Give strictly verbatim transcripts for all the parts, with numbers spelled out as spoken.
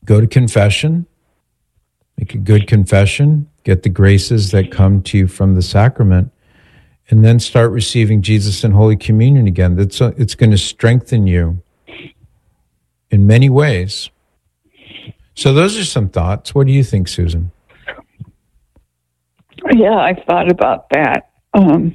go to confession, make a good confession, get the graces that come to you from the sacrament, and then start receiving Jesus in Holy Communion again. That's a, it's going to strengthen you in many ways. So those are some thoughts. What do you think, Susan? Yeah, I thought about that. Um,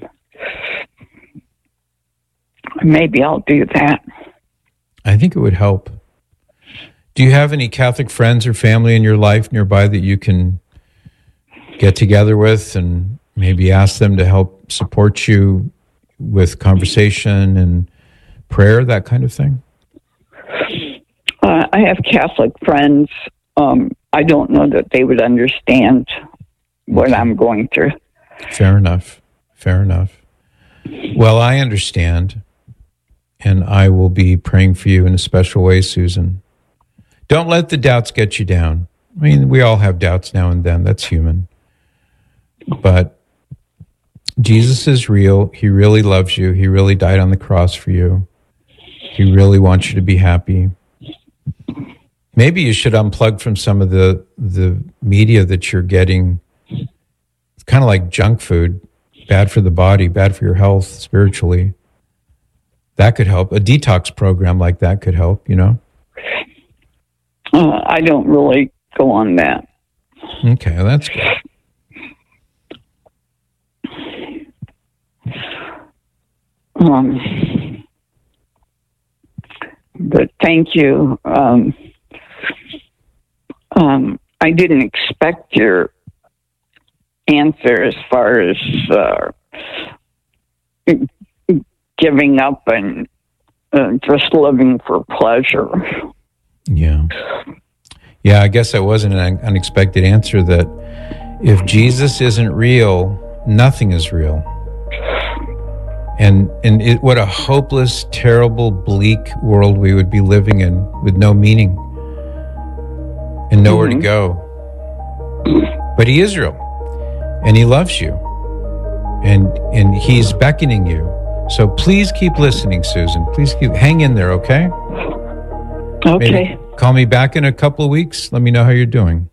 maybe I'll do that. I think it would help. Do you have any Catholic friends or family in your life nearby that you can get together with and maybe ask them to help support you with conversation and prayer, that kind of thing? Uh, I have Catholic friends. Um, I don't know that they would understand what okay. I'm going through. Fair enough. Fair enough. Well, I understand, and I will be praying for you in a special way, Susan. Don't let the doubts get you down. I mean, we all have doubts now and then. That's human. But Jesus is real. He really loves you. He really died on the cross for you. He really wants you to be happy. Maybe you should unplug from some of the, the media that you're getting. It's kind of like junk food, bad for the body, bad for your health spiritually. That could help. A detox program like that could help, you know? Uh, I don't really go on that. Okay, that's good. Um, but thank you. Um, um, I didn't expect your answer as far as uh, giving up and uh, just living for pleasure. Yeah. Yeah, I guess that wasn't an unexpected answer, that if Jesus isn't real, nothing is real. And and it, what a hopeless, terrible, bleak world we would be living in with no meaning and nowhere mm-hmm. to go. But he is real, and he loves you, and and he's beckoning you. So please keep listening, Susan. Please keep hang in there, okay? Okay. Maybe call me back in a couple of weeks. Let me know how you're doing.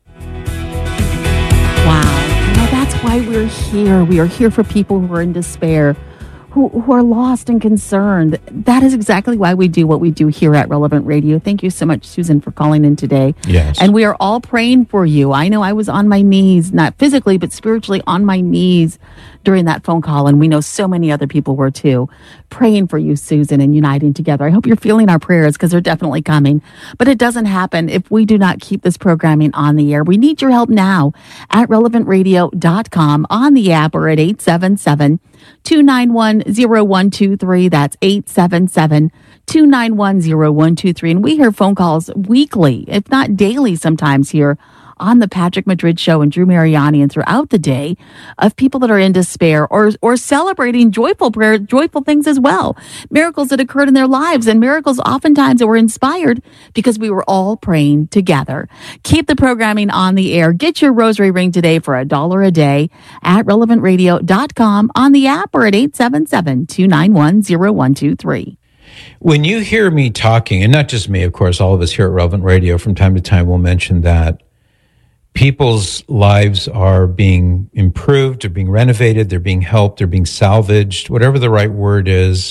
Wow. You know, that's why we're here. We are here for people who are in despair, who, who are lost and concerned. That is exactly why we do what we do here at Relevant Radio. Thank you so much, Susan, for calling in today. Yes. And we are all praying for you. I know I was on my knees, not physically, but spiritually on my knees during that phone call. And we know so many other people were too, praying for you, Susan, and uniting together. I hope you're feeling our prayers, because they're definitely coming. But it doesn't happen if we do not keep this programming on the air. We need your help now at relevant radio dot com, on the app, or at eight seven seven, two nine one, zero one two three. That's eight seven seven, two nine one, zero one two three. And we hear phone calls weekly, if not daily sometimes, here on the Patrick Madrid Show and Drew Mariani and throughout the day, of people that are in despair or or celebrating joyful prayer, joyful things as well. Miracles that occurred in their lives, and miracles oftentimes that were inspired because we were all praying together. Keep the programming on the air. Get your rosary ring today for a dollar a day at relevant radio dot com, on the app, or at eight seven seven, two nine one, zero one two three. When you hear me talking, and not just me, of course, all of us here at Relevant Radio from time to time will mention that people's lives are being improved, they're being renovated, they're being helped, they're being salvaged, whatever the right word is,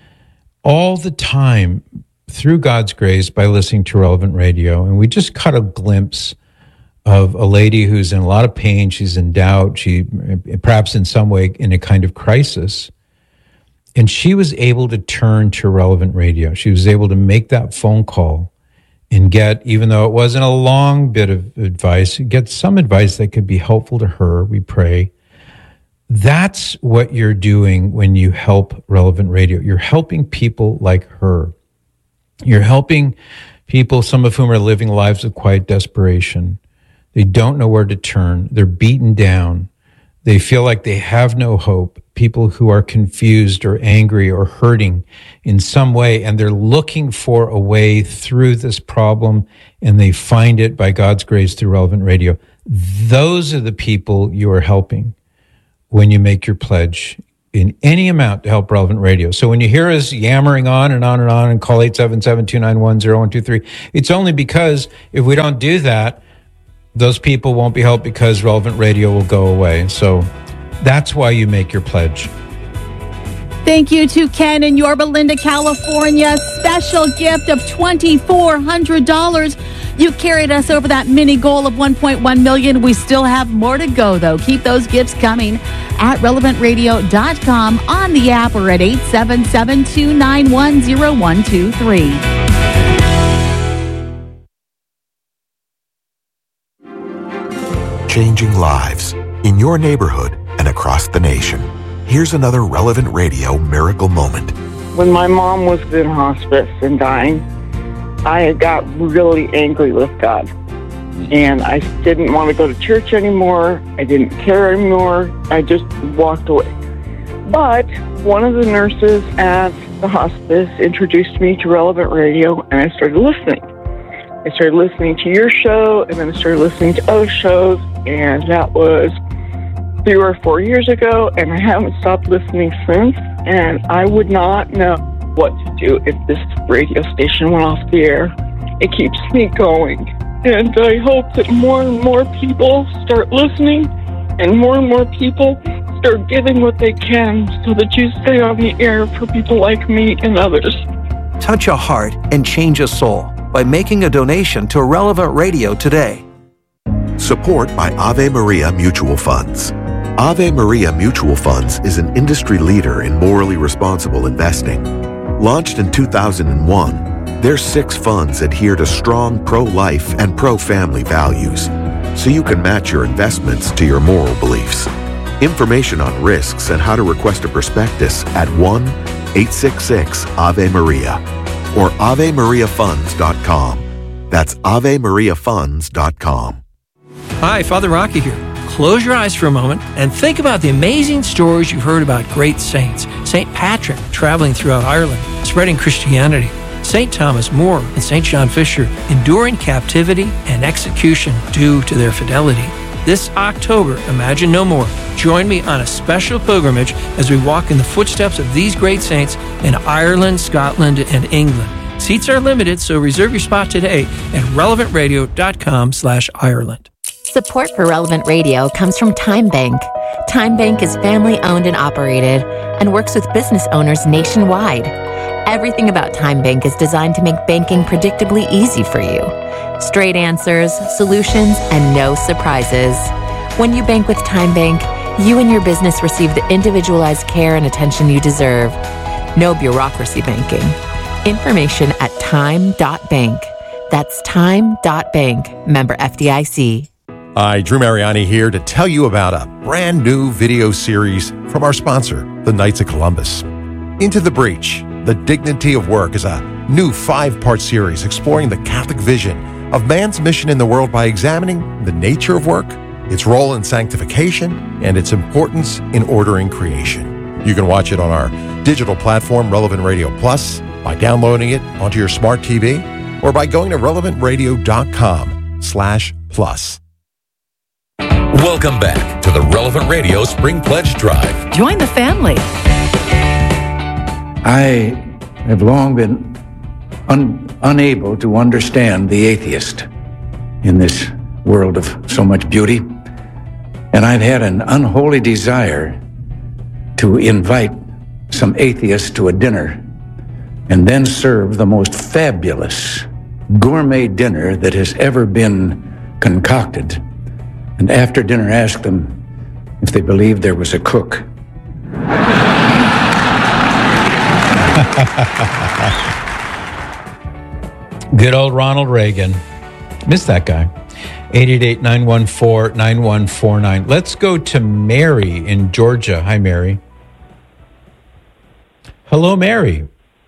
all the time through God's grace by listening to Relevant Radio. And we just caught a glimpse of a lady who's in a lot of pain, she's in doubt, she perhaps in some way in a kind of crisis. And she was able to turn to Relevant Radio. She was able to make that phone call and get, even though it wasn't a long bit of advice, get some advice that could be helpful to her, we pray. That's what you're doing when you help Relevant Radio. You're helping people like her. You're helping people, some of whom are living lives of quiet desperation. They don't know where to turn. They're beaten down. They feel like they have no hope. People who are confused or angry or hurting in some way, and they're looking for a way through this problem, and they find it by God's grace through Relevant Radio. Those are the people you are helping when you make your pledge. in any amount to help Relevant Radio. So when you hear us yammering on and on and on and call eight seven seven, two nine one, zero one two three, it's only because if we don't do that, those people won't be helped because Relevant Radio will go away. So that's why you make your pledge. Thank you to Ken in Yorba Linda, California. Special gift of two thousand four hundred dollars. You carried us over that mini goal of one point one million dollars. We still have more to go, though. Keep those gifts coming at relevant radio dot com, on the app, or at eight seven seven, two nine one, zero one two three. Changing lives in your neighborhood and across the nation. Here's another Relevant Radio miracle moment. When my mom was in hospice and dying, I got really angry with God. And I didn't want to go to church anymore. I didn't care anymore. I just walked away. But one of the nurses at the hospice introduced me to Relevant Radio, and I started listening. I started listening to your show, and then I started listening to other shows, and that was three or four years ago, and I haven't stopped listening since, and I would not know what to do if this radio station went off the air. It keeps me going, and I hope that more and more people start listening, and more and more people start giving what they can so that you stay on the air for people like me and others. Touch a heart and change a soul by making a donation to Relevant Radio today. Support by Ave Maria Mutual Funds. Ave Maria Mutual Funds is an industry leader in morally responsible investing. Launched in two thousand one, their six funds adhere to strong pro-life and pro-family values, so you can match your investments to your moral beliefs. Information on risks and how to request a prospectus at one eight six six Ave Maria or ave maria funds dot com. That's ave maria funds dot com. Hi, Father Rocky here. Close your eyes for a moment and think about the amazing stories you've heard about great saints. Saint Patrick traveling throughout Ireland, spreading Christianity. Saint Thomas More and Saint John Fisher enduring captivity and execution due to their fidelity. This October, Imagine No More. Join me on a special pilgrimage as we walk in the footsteps of these great saints in Ireland, Scotland, and England. Seats are limited, so reserve your spot today at relevant radio dot com slash Ireland. Support for Relevant Radio comes from Time Bank. Time Bank is family-owned and operated and works with business owners nationwide. Everything about Time Bank is designed to make banking predictably easy for you. Straight answers, solutions, and no surprises. When you bank with Time Bank, you and your business receive the individualized care and attention you deserve. No bureaucracy banking. Information at time dot bank. That's time dot bank. Member F D I C. Hi, Drew Mariani here to tell you about a brand new video series from our sponsor, the Knights of Columbus. Into the Breach, The Dignity of Work is a new five-part series exploring the Catholic vision of man's mission in the world by examining the nature of work, its role in sanctification, and its importance in ordering creation. You can watch it on our digital platform, Relevant Radio Plus, by downloading it onto your smart T V, or by going to relevant radio dot com slash plus. Welcome back to the Relevant Radio Spring Pledge Drive. Join the family. I have long been un- unable to understand the atheist in this world of so much beauty, and I've had an unholy desire to invite some atheists to a dinner and then serve the most fabulous gourmet dinner that has ever been concocted. And after dinner, ask them if they believed there was a cook. Good old Ronald Reagan. Missed that guy. eight eight eight, nine one four, nine one four nine. Let's go to Mary in Georgia. Hi, Mary. Hello, Mary.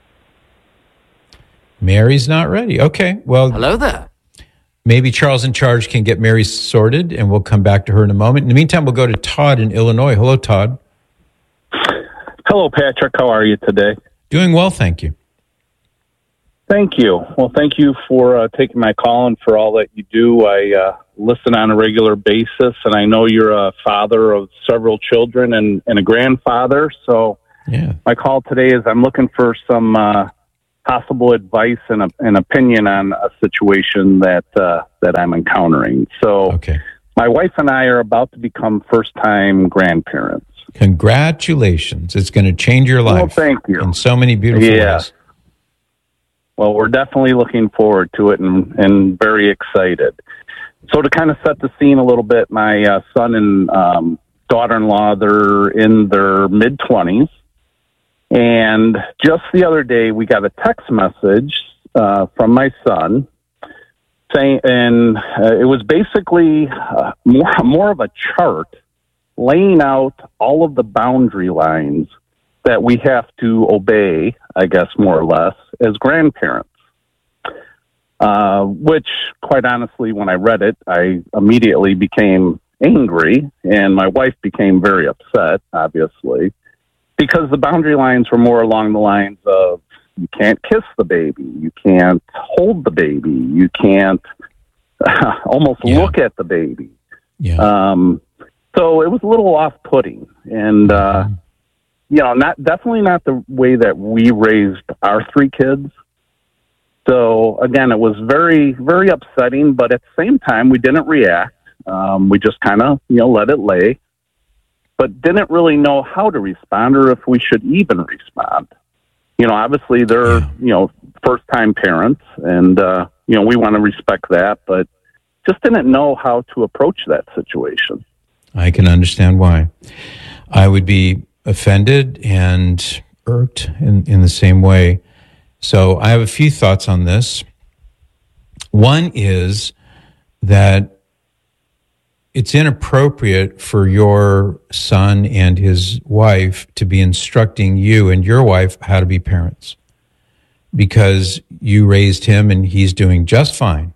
Mary's not ready. Okay, well. Hello there. Maybe Charles in Charge can get Mary sorted, and we'll come back to her in a moment. In the meantime, we'll go to Todd in Illinois. Hello, Todd. Hello, Patrick. How are you today? Doing well, thank you. Thank you. Well, thank you for uh, taking my call and for all that you do. I uh, listen on a regular basis, and I know you're a father of several children and, and a grandfather. So yeah. my call today is I'm looking for some uh, possible advice and a, an opinion on a situation that uh, that I'm encountering. So okay. my wife and I are about to become first-time grandparents. Congratulations. It's going to change your life. Well, thank you. In so many beautiful yeah. ways. Well, we're definitely looking forward to it and, and very excited. So to kind of set the scene a little bit, my uh, son and um, daughter-in-law, they're in their mid-twenties. And just the other day, we got a text message uh, from my son saying, and uh, it was basically uh, more, more of a chart laying out all of the boundary lines that we have to obey, I guess, more or less, as grandparents. Uh, which, quite honestly, when I read it, I immediately became angry, and my wife became very upset, obviously, because the boundary lines were more along the lines of you can't kiss the baby, you can't hold the baby, you can't almost yeah. look at the baby. Yeah. Um, so it was a little off-putting, and uh, mm-hmm. you know, not definitely not the way that we raised our three kids. So again, it was very, very upsetting, but at the same time, we didn't react. Um, we just kind of, you know, let it lay, but didn't really know how to respond or if we should even respond. You know, obviously they're, yeah. you know, first-time parents, and, uh, you know, we want to respect that, but just didn't know how to approach that situation. I can understand why. I would be offended and irked in, in the same way. So I have a few thoughts on this. One is that it's inappropriate for your son and his wife to be instructing you and your wife how to be parents, because you raised him and he's doing just fine.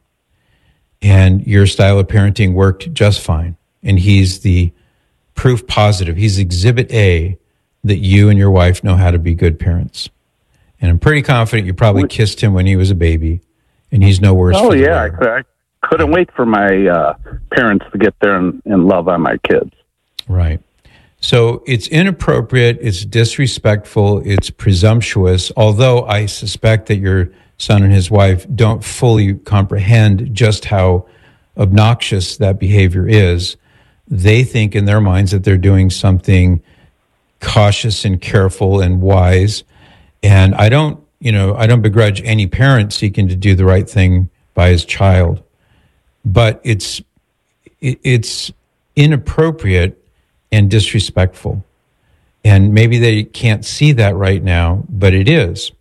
And your style of parenting worked just fine. And he's the proof positive. He's exhibit A that you and your wife know how to be good parents. And I'm pretty confident you probably kissed him when he was a baby, and he's no worse. Oh, for the yeah. I, I couldn't wait for my uh, parents to get there and, and love on my kids. Right. So it's inappropriate, it's disrespectful, it's presumptuous, although I suspect that your son and his wife don't fully comprehend just how obnoxious that behavior is. They think in their minds that they're doing something cautious and careful and wise. And I don't, you know, I don't begrudge any parent seeking to do the right thing by his child, but it's it, it's inappropriate and disrespectful. And maybe they can't see that right now, but it is.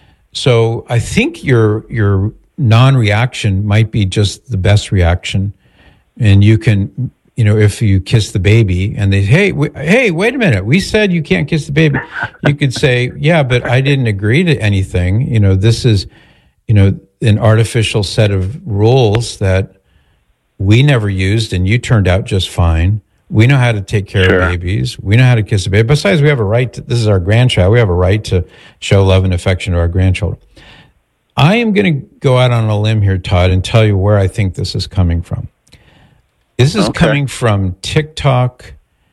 So I think your your non-reaction might be just the best reaction, and you can, you know, if you kiss the baby and they, hey, w- hey, wait a minute, we said you can't kiss the baby. You could say, yeah, but I didn't agree to anything. You know, this is, you know, an artificial set of rules that we never used, and you turned out just fine. We know how to take care sure. of babies. We know how to kiss a baby. Besides, we have a right to, this is our grandchild. We have a right to show love and affection to our grandchildren. I am going to go out on a limb here, Todd, and tell you where I think this is coming from. This is okay. coming from TikTok,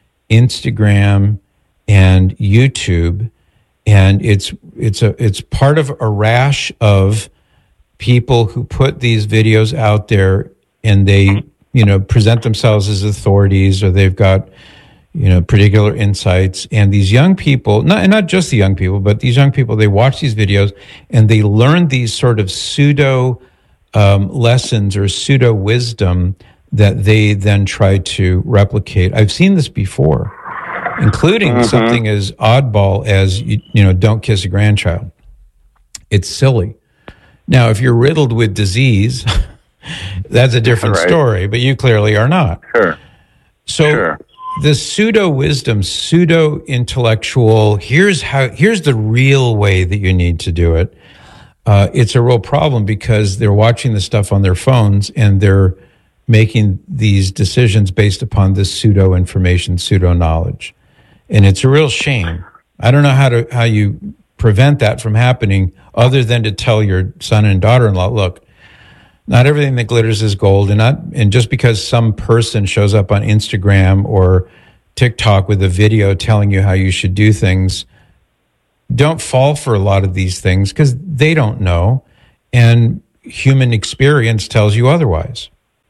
Instagram, and YouTube, and it's it's a it's part of a rash of people who put these videos out there, and they, you know, present themselves as authorities, or they've got, you know, particular insights. And these young people, not and not just the young people, but these young people, they watch these videos and they learn these sort of pseudo um, lessons or pseudo wisdom that they then try to replicate. I've seen this before, including mm-hmm. something as oddball as, you, you know, don't kiss a grandchild. It's silly. Now, if you're riddled with disease, that's a different right. story, but you clearly are not. Sure. So sure. the pseudo wisdom, pseudo intellectual, here's how, here's the real way that you need to do it. Uh, it's a real problem because they're watching the stuff on their phones and they're making these decisions based upon this pseudo information, pseudo knowledge. And it's a real shame. I don't know how to, how you prevent that from happening other than to tell your son and daughter-in-law, look, not everything that glitters is gold, and not and just because some person shows up on Instagram or TikTok with a video telling you how you should do things, don't fall for a lot of these things because they don't know, and human experience tells you otherwise.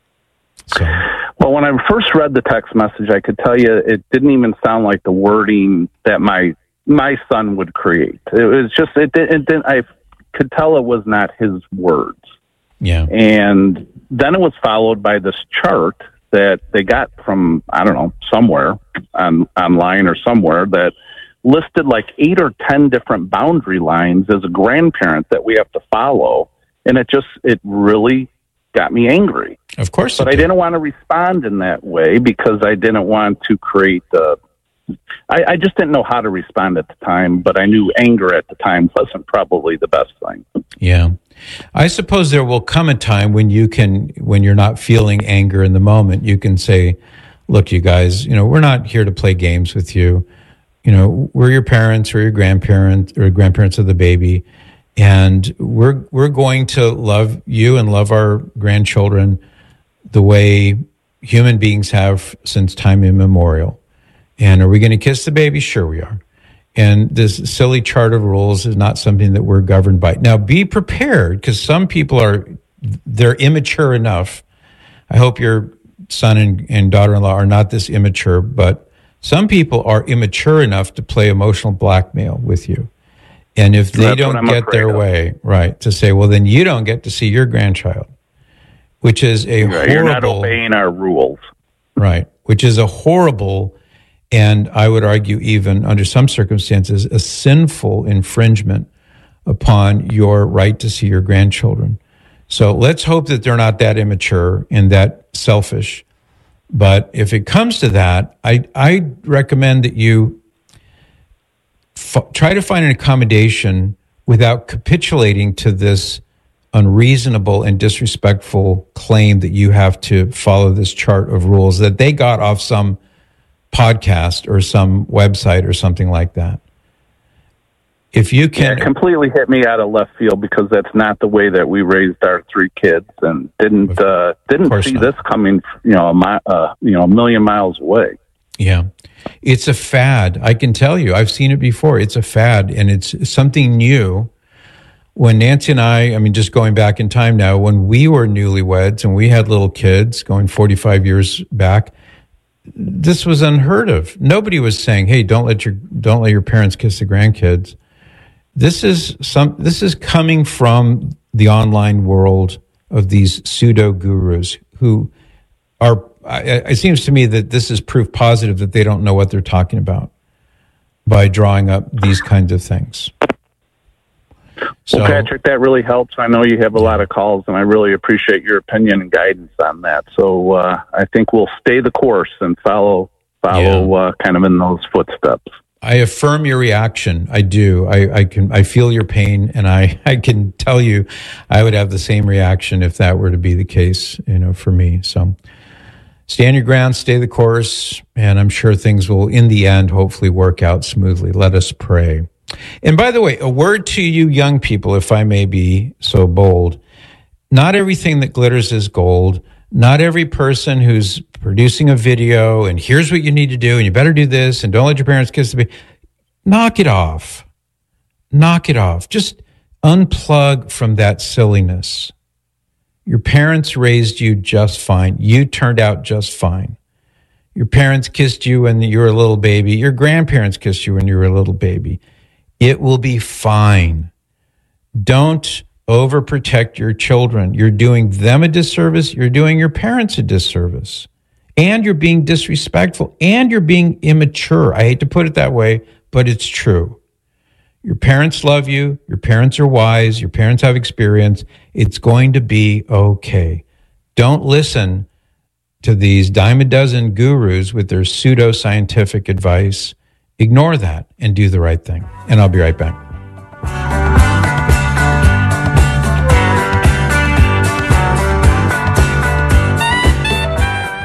So, well, when I first read the text message, I could tell you it didn't even sound like the wording that my my son would create. It was just it it didn't. I could tell it was not his words. Yeah. And then it was followed by this chart that they got from, I don't know, somewhere on, online or somewhere that listed like eight or ten different boundary lines as a grandparent that we have to follow. And it just, it really got me angry. Of course. But I didn't want to respond in that way because I didn't want to create the, I, I just didn't know how to respond at the time, but I knew anger at the time wasn't probably the best thing. Yeah. I suppose there will come a time when you can, when you're not feeling anger in the moment, you can say, look, you guys, you know, we're not here to play games with you. You know, we're your parents or your grandparents or grandparents of the baby. And we're, we're going to love you and love our grandchildren the way human beings have since time immemorial. And are we going to kiss the baby? Sure we are. And this silly chart of rules is not something that we're governed by. Now, be prepared, because some people are, they're immature enough. I hope your son and, and daughter-in-law are not this immature, but some people are immature enough to play emotional blackmail with you. And if they That's don't get their of. way, right, to say, well, then you don't get to see your grandchild, which is a right, horrible... You're not obeying our rules. Right, which is a horrible... and I would argue even under some circumstances, a sinful infringement upon your right to see your grandchildren. So let's hope that they're not that immature and that selfish. But if it comes to that, I I recommend that you f- try to find an accommodation without capitulating to this unreasonable and disrespectful claim that you have to follow this chart of rules that they got off some podcast or some website or something like that. If you can... Yeah, it completely hit me out of left field because that's not the way that we raised our three kids, and didn't uh, didn't see not. this coming, you know, a mi- uh, you know, a million miles away. Yeah. It's a fad. I can tell you, I've seen it before. It's a fad, and it's something new. When Nancy and I, I mean, just going back in time now, when we were newlyweds and we had little kids going forty-five years back, this was unheard of. Nobody was saying, "Hey, don't let your don't let your parents kiss the grandkids." This is some. This is coming from the online world of these pseudo gurus who are. It seems to me that this is proof positive that they don't know what they're talking about by drawing up these kinds of things. So, well, Patrick, that really helps. I know you have a lot of calls, and I really appreciate your opinion and guidance on that. So uh, I think we'll stay the course and follow follow yeah. uh, kind of in those footsteps. I affirm your reaction. I do. I, I can. I feel your pain, and I, I can tell you, I would have the same reaction if that were to be the case. You know, for me. So stand your ground, stay the course, and I'm sure things will, in the end, hopefully work out smoothly. Let us pray. And by the way, a word to you young people, if I may be so bold. Not everything that glitters is gold. Not every person who's producing a video and here's what you need to do and you better do this and don't let your parents kiss the baby. Knock it off. Knock it off. Just unplug from that silliness. Your parents raised you just fine. You turned out just fine. Your parents kissed you when you were a little baby. Your grandparents kissed you when you were a little baby. It will be fine. Don't overprotect your children. You're doing them a disservice. You're doing your parents a disservice. And you're being disrespectful. And you're being immature. I hate to put it that way, but it's true. Your parents love you. Your parents are wise. Your parents have experience. It's going to be okay. Don't listen to these dime a dozen gurus with their pseudo-scientific advice. Ignore that and do the right thing. And I'll be right back.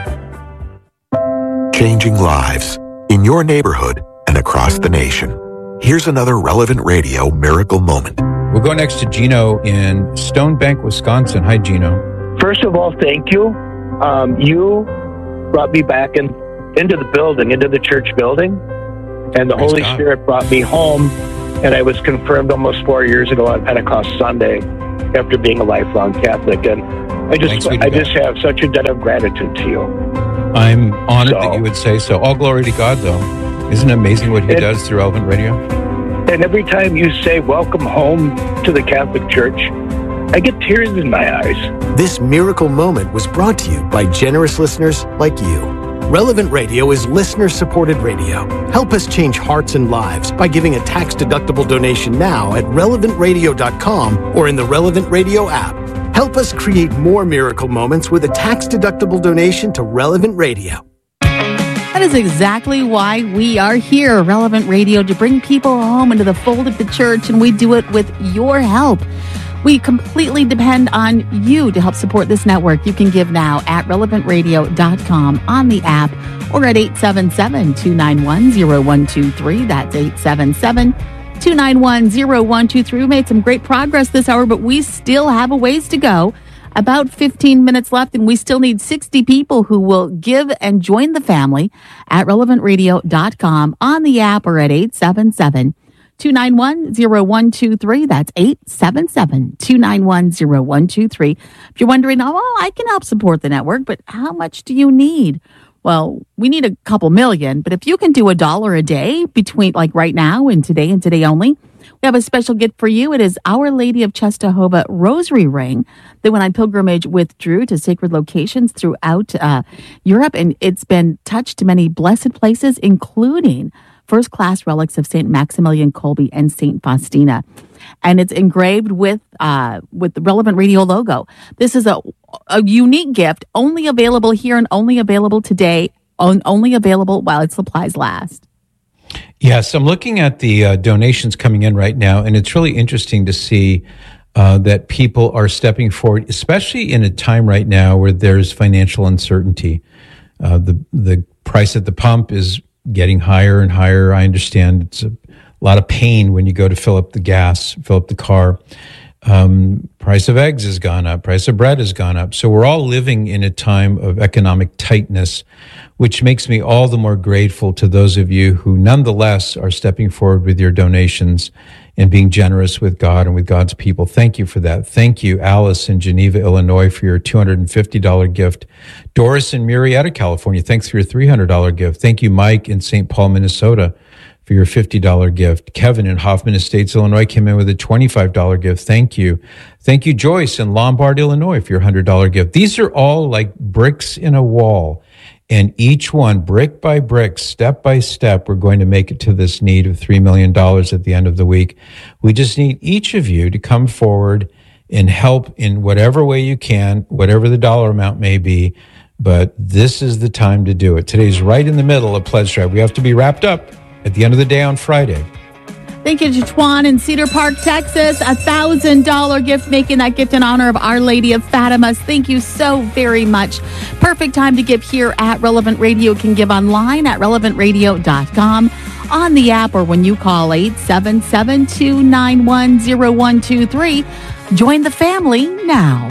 Changing lives in your neighborhood and across the nation. Here's another Relevant Radio miracle moment. We'll go next to Gino in Stone Bank, Wisconsin. Hi, Gino. First of all, thank you. Um, you brought me back in, into the building, into the church building, and the Praise Holy God. Spirit brought me home, and I was confirmed almost four years ago on Pentecost Sunday after being a lifelong Catholic. And I just, Thanks, I just have such a debt of gratitude to you. I'm honored So- that you would say so. All glory to God, though. Isn't it amazing what he It- does through Relevant Radio? And every time you say welcome home to the Catholic Church, I get tears in my eyes. This miracle moment was brought to you by generous listeners like you. Relevant Radio is listener-supported radio. Help us change hearts and lives by giving a tax-deductible donation now at relevant radio dot com or in the Relevant Radio app. Help us create more miracle moments with a tax-deductible donation to Relevant Radio. That is exactly why we are here, Relevant Radio, to bring people home into the fold of the church, and we do it with your help. We completely depend on you to help support this network. You can give now at relevant radio dot com, on the app, or at eight seven seven, two nine one, zero one two three. That's eight seven seven, two nine one, zero one two three. We made some great progress this hour, but we still have a ways to go. About fifteen minutes left, and we still need sixty people who will give and join the family at relevant radio dot com, on the app, or at eight seven seven, two nine one, zero one two three. That's eight seven seven, two nine one, zero one two three. If you're wondering, oh, well, I can help support the network, but how much do you need? Well, we need a couple million, but if you can do a dollar a day between like right now and today and today only, we have a special gift for you. It is Our Lady of Czestochowa rosary ring that went on pilgrimage with Drew to sacred locations throughout uh, Europe, and it's been touched to many blessed places, including first-class relics of Saint Maximilian Kolbe and Saint Faustina. And it's engraved with uh, with the Relevant Radio logo. This is a, a unique gift, only available here and only available today, on, only available while its supplies last. Yes, I'm looking at the uh, donations coming in right now, and it's really interesting to see uh, that people are stepping forward, especially in a time right now where there's financial uncertainty. Uh, the the price at the pump is getting higher and higher. I understand it's a lot of pain when you go to fill up the gas, fill up the car. Um, price of eggs has gone up. Price of bread has gone up. So we're all living in a time of economic tightness, which makes me all the more grateful to those of you who nonetheless are stepping forward with your donations and being generous with God and with God's people. Thank you for that. Thank you, Alice in Geneva, Illinois, for your two hundred fifty dollars gift. Doris in Murrieta, California, thanks for your three hundred dollars gift. Thank you, Mike in Saint Paul, Minnesota, for your fifty dollars gift. Kevin in Hoffman Estates, Illinois, came in with a twenty-five dollars gift. Thank you. Thank you, Joyce in Lombard, Illinois, for your one hundred dollars gift. These are all like bricks in a wall. And each one, brick by brick, step by step, we're going to make it to this need of three million dollars at the end of the week. We just need each of you to come forward and help in whatever way you can, whatever the dollar amount may be. But this is the time to do it. Today's right in the middle of Pledge Drive. We have to be wrapped up at the end of the day on Friday. Thank you to Twan in Cedar Park, Texas. A one thousand dollars gift, making that gift in honor of Our Lady of Fatima. Thank you so very much. Perfect time to give here at Relevant Radio. You can give online at relevant radio dot com, on the app, or when you call eight seven seven, two nine one, zero one two three. Join the family now.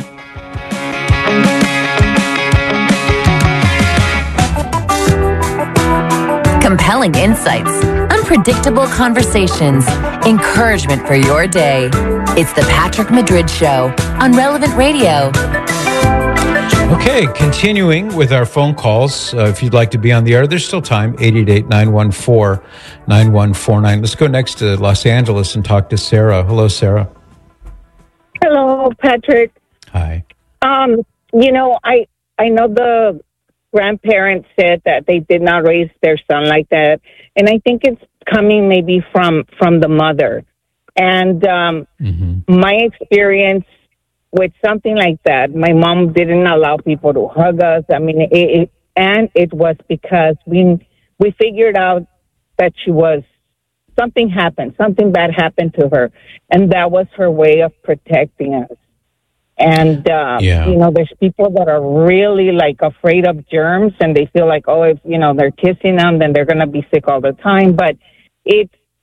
Compelling insights, unpredictable conversations, encouragement for your day. It's the Patrick Madrid Show on Relevant Radio. Okay, continuing with our phone calls. Uh, if you'd like to be on the air, there's still time. eight eight eight, nine one four, nine one four nine. Let's go next to Los Angeles and talk to Sarah. Hello, Sarah. Hello, Patrick. Hi. Um, you know, I I know the grandparents said that they did not raise their son like that, and I think it's coming maybe from from the mother. And um, mm-hmm. my experience with something like that, my mom didn't allow people to hug us. I mean, it, it, and it was because we we figured out that she was, something happened, something bad happened to her, and that was her way of protecting us. And, uh, yeah. you know, there's people that are really, like, afraid of germs, and they feel like, oh, if, you know, they're kissing them, then they're going to be sick all the time. But it's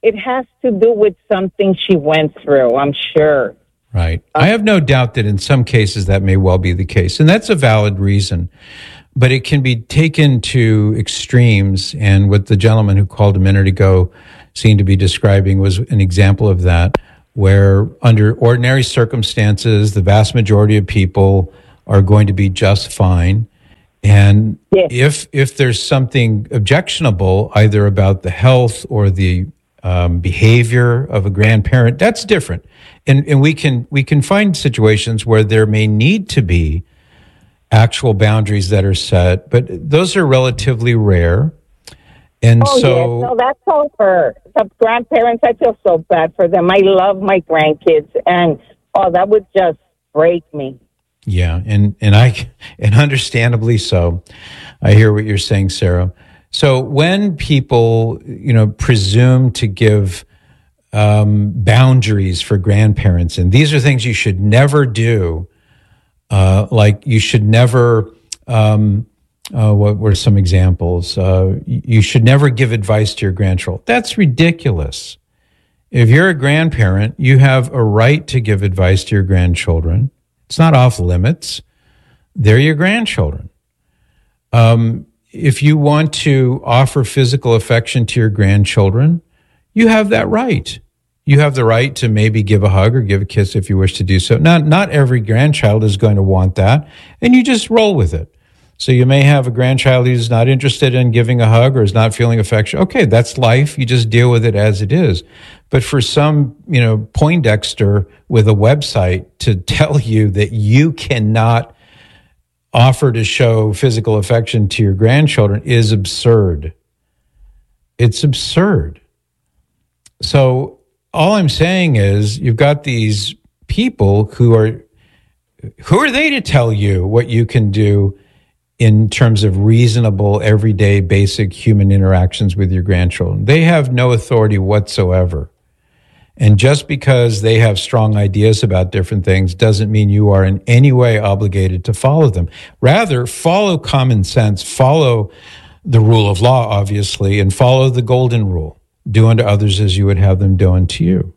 it has to do with something she went through, I'm sure. Right. I have no doubt that in some cases that may well be the case, and that's a valid reason. But it can be taken to extremes, and what the gentleman who called a minute ago seemed to be describing was an example of that, where under ordinary circumstances, the vast majority of people are going to be just fine. And yeah. if if there's something objectionable, either about the health or the um, behavior of a grandparent, that's different. And and we can we can find situations where there may need to be actual boundaries that are set, but those are relatively rare. And oh, so, yes. No, that's over. The grandparents, I feel so bad for them. I love my grandkids, and oh, that would just break me. Yeah, and and I and understandably so. I hear what you're saying, Sarah. So when people, you know, presume to give um, boundaries for grandparents, and these are things you should never do. Uh, like you should never, um, uh, what were some examples? Uh, you should never give advice to your grandchildren. That's ridiculous. If you're a grandparent, you have a right to give advice to your grandchildren. It's not off limits. They're your grandchildren. Um, if you want to offer physical affection to your grandchildren, you have that right. You have the right to maybe give a hug or give a kiss if you wish to do so. Not, not every grandchild is going to want that, and you just roll with it. So you may have a grandchild who's not interested in giving a hug or is not feeling affection. Okay, that's life. You just deal with it as it is. But for some, you know, Poindexter with a website to tell you that you cannot offer to show physical affection to your grandchildren is absurd. It's absurd. So all I'm saying is you've got these people who are, who are they to tell you what you can do in terms of reasonable, everyday, basic human interactions with your grandchildren? They have no authority whatsoever. And just because they have strong ideas about different things doesn't mean you are in any way obligated to follow them. Rather, follow common sense, follow the rule of law, obviously, and follow the golden rule. Do unto others as you would have them do unto you.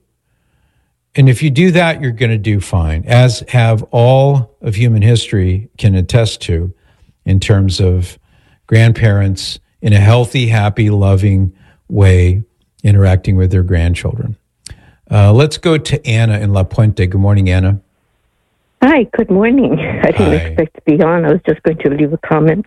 And if you do that, you're going to do fine, as have all of human history can attest to in terms of grandparents in a healthy, happy, loving way interacting with their grandchildren. Uh, let's go to Anna in La Puente. Good morning, Anna. Hi, good morning. I didn't Hi. expect to be on. I was just going to leave a comment.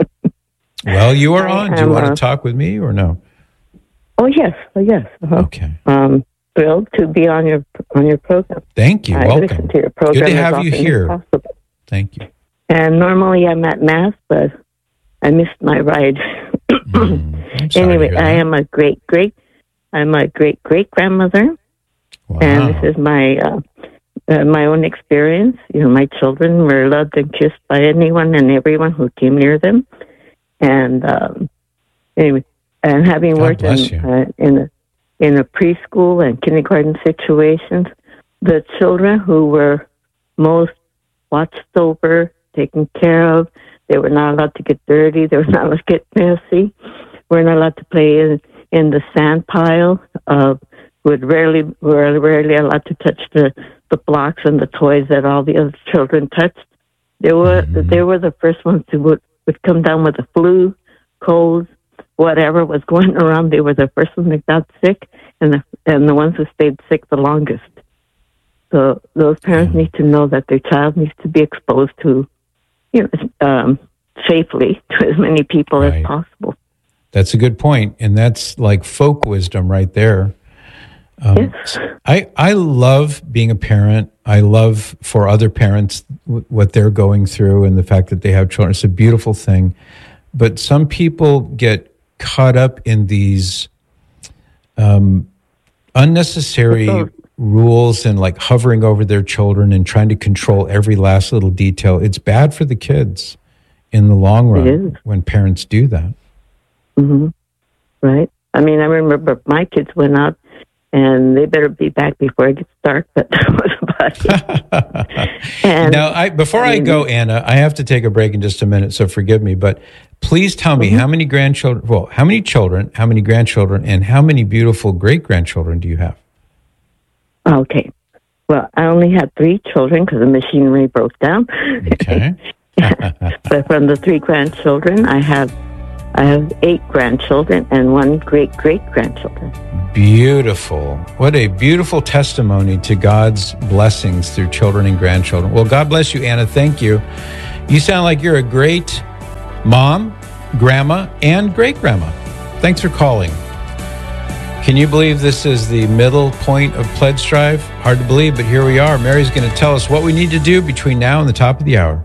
Well, you are I on. Do you am, want to uh, talk with me or no? Oh, yes. Oh, yes. Uh-huh. Okay. Um, thrilled to be on your on your program. Thank you. I Welcome. listen to your program Good to as have you often as here. possible. Thank you. And normally I'm at Mass, but I missed my ride. Mm, I'm sorry to Anyway, hear I that. am a great, great, I'm a great, great grandmother. Wow. And this is my uh, uh, my own experience. You know, my children were loved and kissed by anyone and everyone who came near them. And um, anyway, and having God worked bless in you. uh, in a in a preschool and kindergarten situations, the children who were most watched over, taken care of, they were not allowed to get dirty. They were not allowed to get messy. We're not allowed to play in in the sand pile. Uh, would rarely were rarely allowed to touch the, the blocks and the toys that all the other children touched. They were Mm-hmm. they were the first ones who would, would come down with the flu, colds, whatever was going around. They were the first ones that got sick, and the and the ones who stayed sick the longest. So those parents Mm-hmm. need to know that their child needs to be exposed to, you know, um, safely to as many people Right. as possible. That's a good point, and that's like folk wisdom right there. Um, Yes. I I love being a parent. I love for other parents w- what they're going through and the fact that they have children. It's a beautiful thing, but some people get caught up in these um, unnecessary It's rules and like hovering over their children and trying to control every last little detail. It's bad for the kids in the long It run is. when parents do that. hmm Right. I mean, I remember my kids went out and they better be back before it gets dark. But that was about it. And, now, I, before I, mean, I go, Anna, I have to take a break in just a minute, so forgive me. But please tell me, mm-hmm. how many grandchildren? Well, how many children? How many grandchildren? And how many beautiful great grandchildren do you have? Okay. Well, I only had three children because the machinery broke down. Okay. But from the three grandchildren, I have I have eight grandchildren and one great great grandchildren. Beautiful. What a beautiful testimony to God's blessings through children and grandchildren. Well, God bless you, Anna. Thank you. You sound like you're a great mom, grandma, and great grandma. Thanks for calling. Can you believe this is the middle point of Pledge Drive? Hard to believe, but here we are. Mary's going to tell us what we need to do between now and the top of the hour.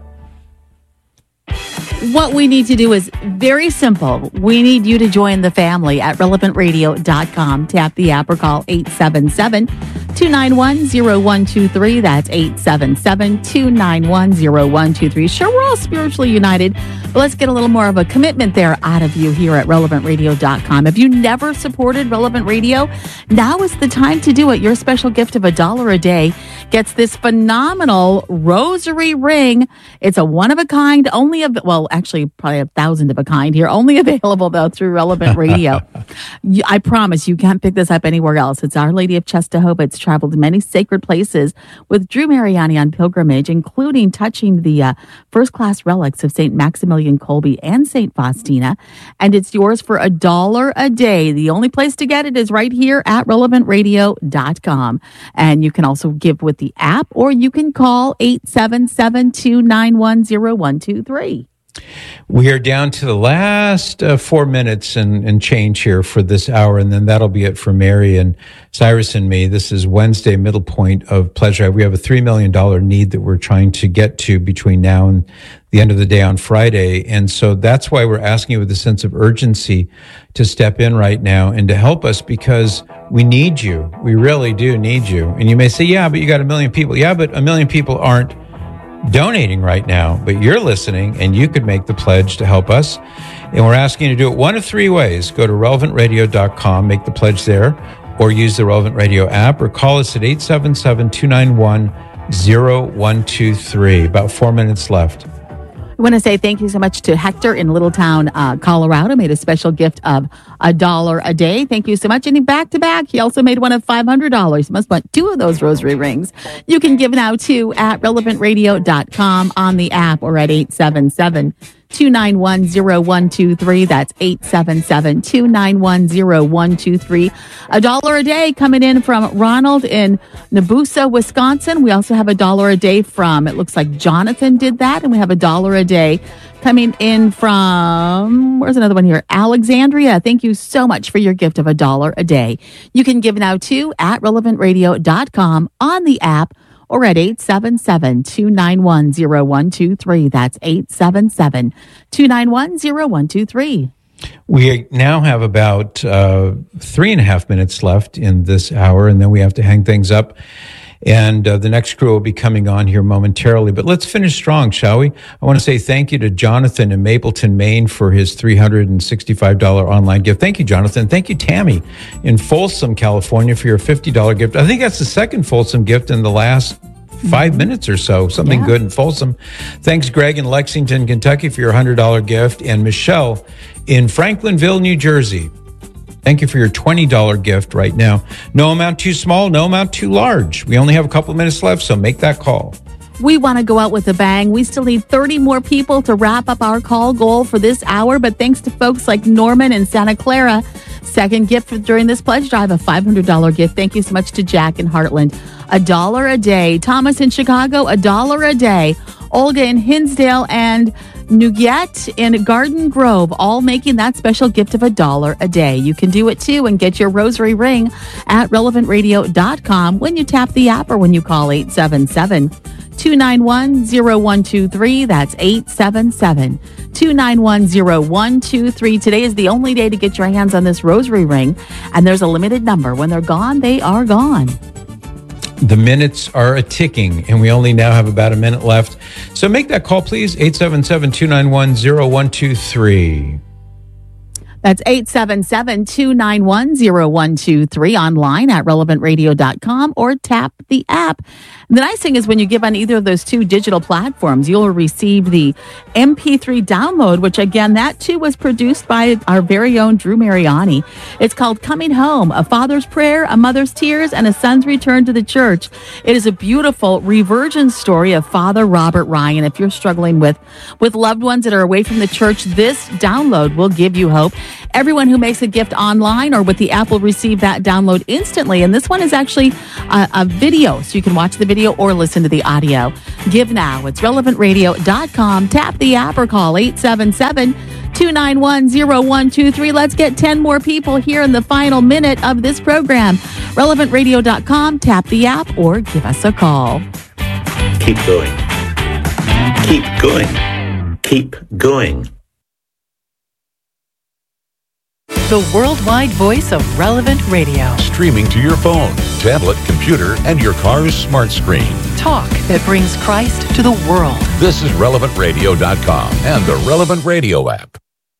What we need to do is very simple. We need you to join the family at relevant radio dot com. Tap the app or call eight seven seven, two nine one, zero one two three. That's eight seven seven, two nine one, zero one two three. Sure, we're all spiritually united, but let's get a little more of a commitment there out of you here at relevant radio dot com. If you never supported Relevant Radio, now is the time to do it. Your special gift of a dollar a day gets this phenomenal rosary ring. It's a one-of-a-kind, only, av- well, actually probably a thousand of a kind here, only available, though, through Relevant Radio. you, I promise you can't pick this up anywhere else. It's Our Lady of Czestochowa. It's traveled to many sacred places with Drew Mariani on pilgrimage, including touching the uh, first-class relics of Saint Maximilian Kolbe and Saint Faustina, and it's yours for a dollar a day. The only place to get it is right here at relevant radio dot com, and you can also give with the app, or you can call eight seven seven, two nine one, zero one two three. We are down to the last uh, four minutes and, and change here for this hour, and then that'll be it for Mary and Cyrus and me. This is Wednesday, middle point of Pledge Drive. We have a three million dollars need that we're trying to get to between now and the end of the day on Friday. And so that's why we're asking you with a sense of urgency to step in right now and to help us, because we need you. We really do need you. And you may say, yeah, but you got a million people. Yeah, but a million people aren't donating right now, but you're listening and you could make the pledge to help us. And we're asking you to do it one of three ways. Go to relevant radio dot com, make the pledge there, or use the Relevant Radio app, or call us at eight seven seven, two nine one, zero one two three. About four minutes left. I want to say thank you so much to Hector in Littletown, uh, Colorado. Made a special gift of a dollar a day. Thank you so much. And back to back, he also made one of five hundred dollars. He must want two of those rosary rings. You can give now too at relevant radio dot com, on the app, or at eight seven seven, two nine one, zero one two three. That's eight seven seven, two nine one, zero one two three. A dollar a day coming in from Ronald in Nabusa, Wisconsin. We also have a dollar a day from, it looks like Jonathan did that. And we have a dollar a day coming in from, where's another one here? Alexandria. Thank you so much for your gift of a dollar a day. You can give now too at relevant radio dot com, on the app, or at eight seven seven, two nine one, zero one two three. That's eight seven seven, two nine one, zero one two three. We now have about uh, three and a half minutes left in this hour, and then we have to hang things up. And uh, the next crew will be coming on here momentarily. But let's finish strong, shall we? I want to say thank you to Jonathan in Mapleton, Maine, for his three hundred sixty-five dollars online gift. Thank you, Jonathan. Thank you, Tammy in Folsom, California, for your fifty dollars gift. I think that's the second Folsom gift in the last five minutes or so. Something yeah. good in Folsom. Thanks, Greg in Lexington, Kentucky, for your one hundred dollars gift. And Michelle in Franklinville, New Jersey, thank you for your twenty dollars gift right now. No amount too small, no amount too large. We only have a couple of minutes left, so make that call. We want to go out with a bang. We still need thirty more people to wrap up our call goal for this hour, but thanks to folks like Norman and Santa Clara, second gift for, during this pledge drive, a five hundred dollars gift. Thank you so much to Jack in Heartland. A dollar a day. Thomas in Chicago, a dollar a day. Olga in Hinsdale and Nuget in Garden Grove, all making that special gift of a dollar a day. You can do it too and get your rosary ring at relevant radio dot com when you tap the app or when you call eight seven seven, two nine one, zero one two three. That's eight seven seven, two nine one, zero one two three. Today is the only day to get your hands on this rosary ring, and there's a limited number. When they're gone, they are gone. The minutes are a ticking, and we only now have about a minute left. So make that call, please, eight seven seven, two nine one, zero one two three. That's eight seven seven, two nine one, zero one two three, online at relevant radio dot com or tap the app. The nice thing is when you give on either of those two digital platforms, you'll receive the M P three download, which again, that too was produced by our very own Drew Mariani. It's called Coming Home, A Father's Prayer, A Mother's Tears, and a Son's Return to the Church. It is a beautiful revirgin story of Father Robert Ryan. If you're struggling with, with loved ones that are away from the church, this download will give you hope. Everyone who makes a gift online or with the app will receive that download instantly. And this one is actually a, a video, so you can watch the video or listen to the audio. Give now. It's relevant radio dot com. Tap the app or call eight seven seven, two nine one, zero one two three. Let's get ten more people here in the final minute of this program. relevant radio dot com. Tap the app or give us a call. Keep going. Keep going. Keep going. The worldwide voice of Relevant Radio. Streaming to your phone, tablet, computer, and your car's smart screen. Talk that brings Christ to the world. This is relevant radio dot com and the Relevant Radio app.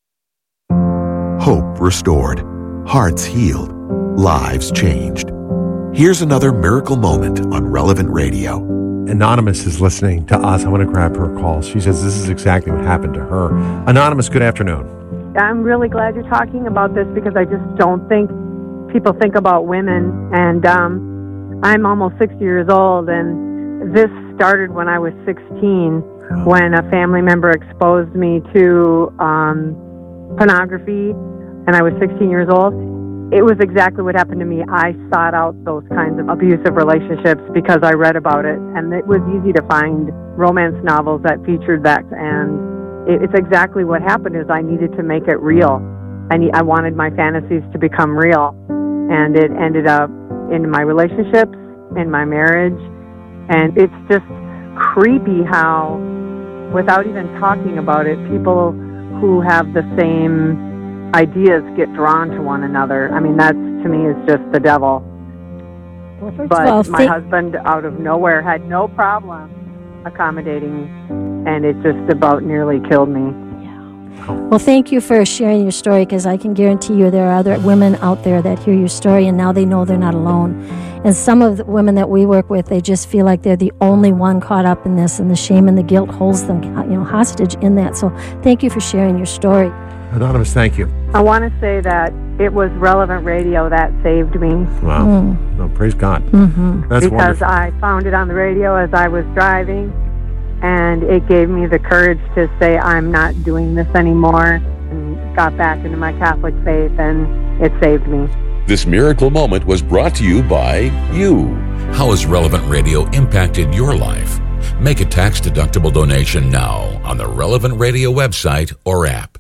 Hope restored, hearts healed, lives changed. Here's another miracle moment on Relevant Radio. Anonymous is listening to us. I want to grab her call. She says this is exactly what happened to her. Anonymous, good afternoon. I'm really glad you're talking about this because I just don't think people think about women. And um, I'm almost sixty years old, and this started when I was sixteen, when a family member exposed me to um, pornography, and I was sixteen years old. It was exactly what happened to me. I sought out those kinds of abusive relationships because I read about it, and it was easy to find romance novels that featured that, and it's exactly what happened is I needed to make it real. I need, I wanted my fantasies to become real. And it ended up in my relationships, in my marriage. And it's just creepy how, without even talking about it, people who have the same ideas get drawn to one another. I mean, that to me is just the devil. Well, first but of all, my th- husband, out of nowhere, had no problem accommodating, and it just about nearly killed me. Well, thank you for sharing your story, because I can guarantee you there are other women out there that hear your story and now they know they're not alone. And some of the women that we work with, they just feel like they're the only one caught up in this, and the shame and the guilt holds them, you know, hostage in that. So thank you for sharing your story. Anonymous, thank you. I want to say that it was Relevant Radio that saved me. Wow. Mm. No, praise God. Mm-hmm. That's because wonderful. I found it on the radio as I was driving, and it gave me the courage to say I'm not doing this anymore, and got back into my Catholic faith, and it saved me. This miracle moment was brought to you by you. How has Relevant Radio impacted your life? Make a tax-deductible donation now on the Relevant Radio website or app.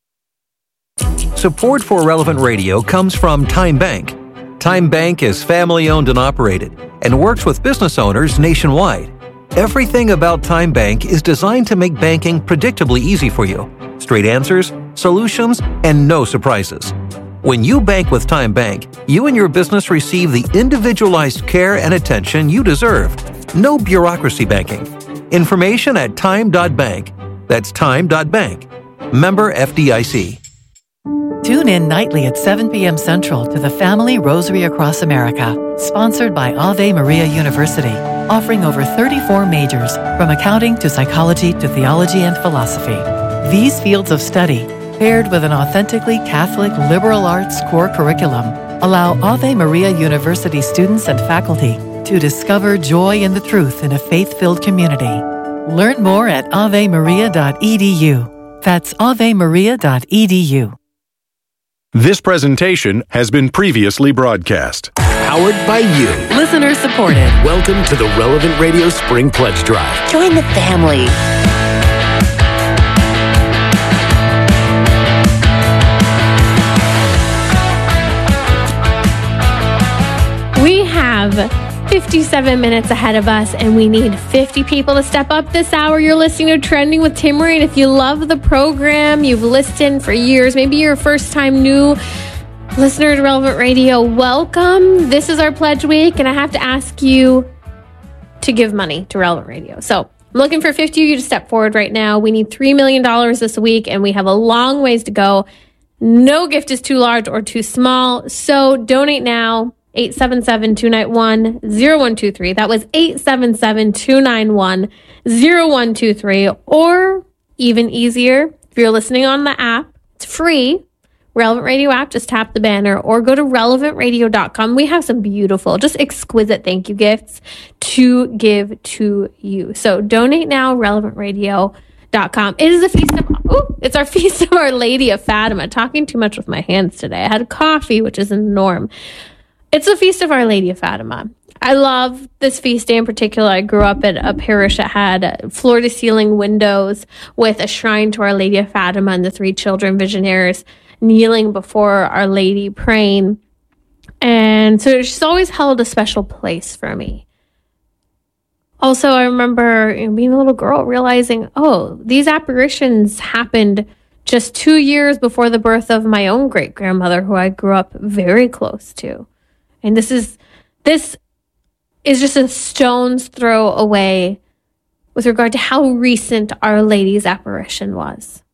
Support for Relevant Radio comes from Time Bank. Time Bank is family-owned and operated and works with business owners nationwide. Everything about Time Bank is designed to make banking predictably easy for you. Straight answers, solutions, and no surprises. When you bank with Time Bank, you and your business receive the individualized care and attention you deserve. No bureaucracy banking. Information at time dot bank. That's time dot bank. Member F D I C. Tune in nightly at seven p.m. Central to the Family Rosary Across America, sponsored by Ave Maria University, offering over thirty-four majors, from accounting to psychology to theology and philosophy. These fields of study, paired with an authentically Catholic liberal arts core curriculum, allow Ave Maria University students and faculty to discover joy in the truth in a faith-filled community. Learn more at ave maria dot e d u. That's ave maria dot e d u. This presentation has been previously broadcast. Powered by you. Listener supported. Welcome to the Relevant Radio Spring Pledge Drive. Join the family. We have fifty-seven minutes ahead of us, and we need fifty people to step up this hour. You're listening to Trending with Timmerie, and if you love the program, you've listened for years, maybe you're a first-time new listener to Relevant Radio, welcome. This is our pledge week, and I have to ask you to give money to Relevant Radio. So I'm looking for fifty of you to step forward right now. We need three million dollars this week, and we have a long ways to go. No gift is too large or too small. So donate now. eight seven seven, two nine one, zero one two three. That was eight seven seven, two nine one, zero one two three. Or even easier, if you're listening on the app, it's free. Relevant Radio app, just tap the banner or go to relevant radio dot com. We have some beautiful, just exquisite thank you gifts to give to you. So donate now, relevant radio dot com. It is a feast of, oh, it's our feast of Our Lady of Fatima. Talking too much with my hands today. I had coffee, which is a norm. It's a feast of Our Lady of Fatima. I love this feast day in particular. I grew up at a parish that had floor-to-ceiling windows with a shrine to Our Lady of Fatima and the three children visionaries kneeling before Our Lady praying. And so she's always held a special place for me. Also, I remember, you know, being a little girl realizing, oh, these apparitions happened just two years before the birth of my own great-grandmother, who I grew up very close to. And this is this is just a stone's throw away with regard to how recent Our Lady's apparition was.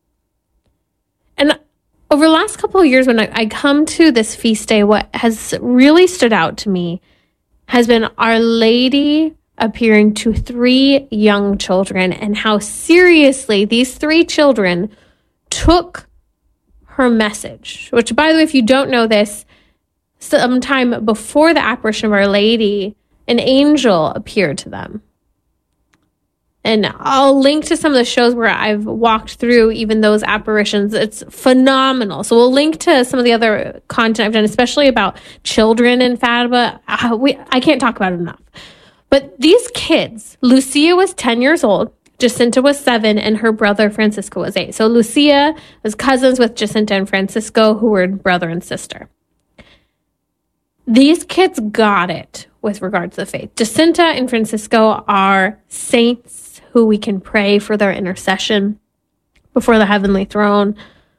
And over the last couple of years, when I, I come to this feast day, what has really stood out to me has been Our Lady appearing to three young children and how seriously these three children took her message. Which, by the way, if you don't know this, sometime before the apparition of Our Lady, an angel appeared to them. And I'll link to some of the shows where I've walked through even those apparitions. It's phenomenal. So we'll link to some of the other content I've done, especially about children in Fatima. Uh, we, I can't talk about it enough. But these kids, Lucia was ten years old, Jacinta was seven, and her brother Francisco was eight. So Lucia was cousins with Jacinta and Francisco, who were brother and sister. These kids got it with regard to the faith. Jacinta and Francisco are saints who we can pray for their intercession before the heavenly throne.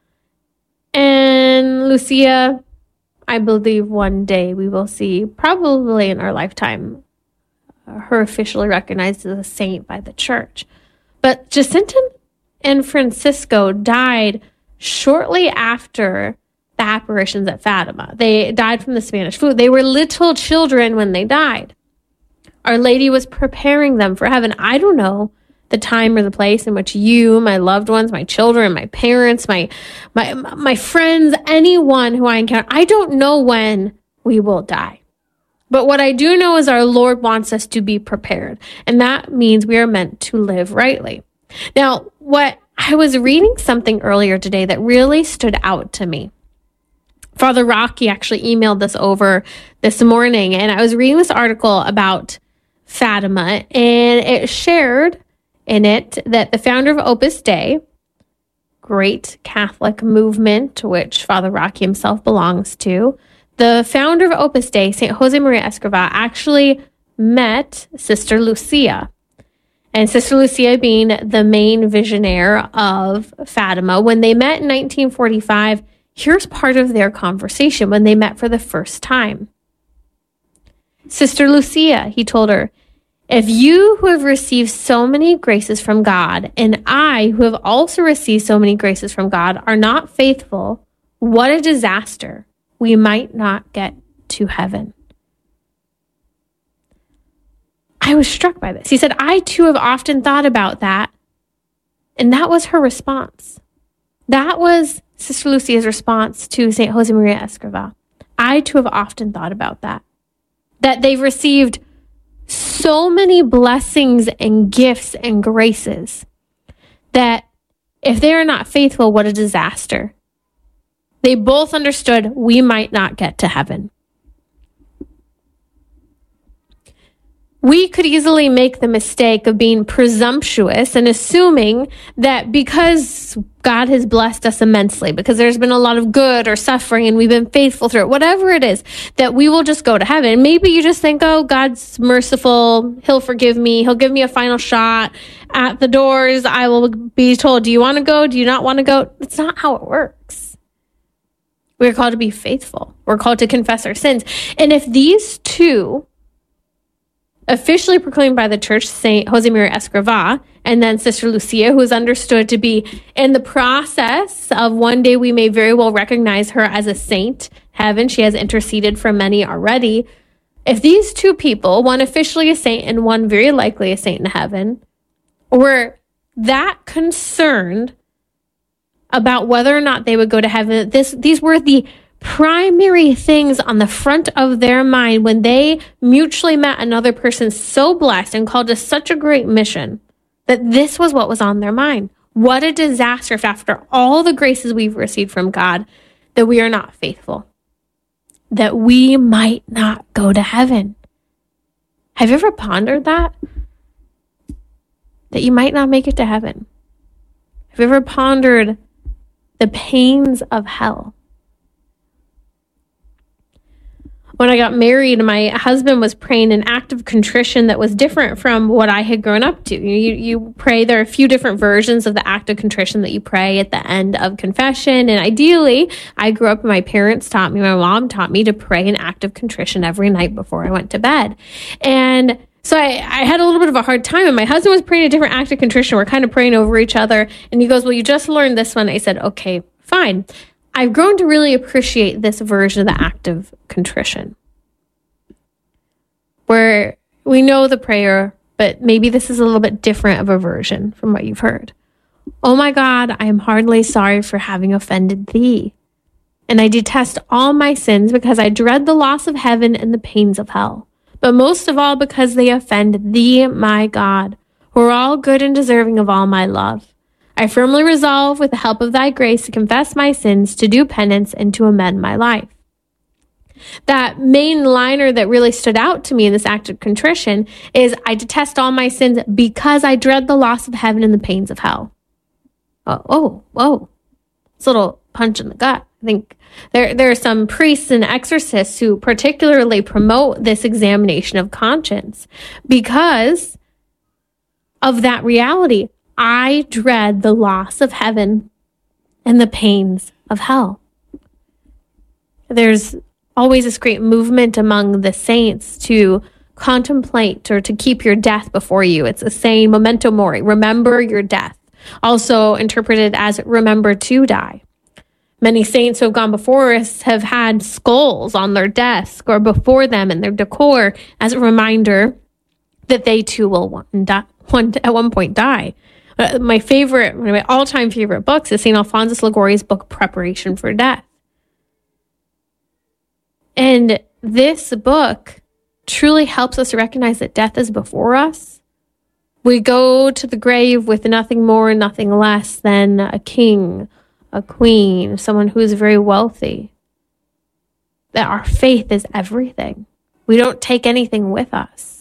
And Lucia, I believe one day we will see, probably in our lifetime, her officially recognized as a saint by the church. But Jacinta and Francisco died shortly after the apparitions at Fatima. They died from the Spanish flu. They were little children when they died. Our Lady was preparing them for heaven. I don't know the time or the place in which you, my loved ones, my children, my parents, my my my friends, anyone who I encounter, I don't know when we will die. But what I do know is our Lord wants us to be prepared. And that means we are meant to live rightly. Now, what I was reading something earlier today that really stood out to me. Father Rocky actually emailed this over this morning, and I was reading this article about Fatima, and it shared in it that the founder of Opus Dei, great Catholic movement, which Father Rocky himself belongs to, the founder of Opus Dei, Saint Jose Maria Escrivá, actually met Sister Lucia. And Sister Lucia being the main visionaire of Fatima. When they met in nineteen forty-five, here's part of their conversation when they met for the first time. Sister Lucia, he told her, if you who have received so many graces from God, and I who have also received so many graces from God, are not faithful, what a disaster. We might not get to heaven. I was struck by this. He said, I too have often thought about that. And that was her response. That was Sister Lucia's response to Saint Jose Maria Escrivá. I too have often thought about that. That they've received so many blessings and gifts and graces that if they are not faithful, what a disaster. They both understood we might not get to heaven. We could easily make the mistake of being presumptuous and assuming that because God has blessed us immensely, because there's been a lot of good or suffering and we've been faithful through it, whatever it is, that we will just go to heaven. Maybe you just think, oh, God's merciful. He'll forgive me. He'll give me a final shot. At the doors, I will be told, do you want to go? Do you not want to go? That's not how it works. We're called to be faithful. We're called to confess our sins. And if these two officially proclaimed by the church, Saint Josemaria Escrivá, and then Sister Lucia, who is understood to be in the process of one day we may very well recognize her as a saint. Heaven, she has interceded for many already. If these two people, one officially a saint and one very likely a saint in heaven, were that concerned about whether or not they would go to heaven, this these were the primary things on the front of their mind when they mutually met another person so blessed and called to such a great mission, that this was what was on their mind. What a disaster if after all the graces we've received from God, that we are not faithful, that we might not go to heaven. Have you ever pondered that? That you might not make it to heaven? Have you ever pondered the pains of hell? When I got married, my husband was praying an act of contrition that was different from what I had grown up to. You, you pray, there are a few different versions of the act of contrition that you pray at the end of confession. And ideally, I grew up, my parents taught me, my mom taught me to pray an act of contrition every night before I went to bed. And so I, I had a little bit of a hard time, and my husband was praying a different act of contrition. We're kind of praying over each other. And he goes, well, you just learned this one. I said, okay, fine. I've grown to really appreciate this version of the act of contrition, where we know the prayer, but maybe this is a little bit different of a version from what you've heard. Oh my God, I am heartily sorry for having offended thee. And I detest all my sins because I dread the loss of heaven and the pains of hell. But most of all because they offend thee, my God, who are all good and deserving of all my love. I firmly resolve, with the help of thy grace, to confess my sins, to do penance, and to amend my life. That main liner that really stood out to me in this act of contrition is, I detest all my sins because I dread the loss of heaven and the pains of hell. Oh, oh, whoa. It's a little punch in the gut. I think there, there are some priests and exorcists who particularly promote this examination of conscience because of that reality. I dread the loss of heaven and the pains of hell. There's always this great movement among the saints to contemplate or to keep your death before you. It's a saying, memento mori, remember your death. Also interpreted as remember to die. Many saints who have gone before us have had skulls on their desk or before them in their decor as a reminder that they too will one, die, one, at one point die. Uh, my favorite, one of my all-time favorite books is Saint Alphonsus Liguori's book, Preparation for Death. And this book truly helps us recognize that death is before us. We go to the grave with nothing more, nothing less than a king, a queen, someone who is very wealthy. That our faith is everything. We don't take anything with us.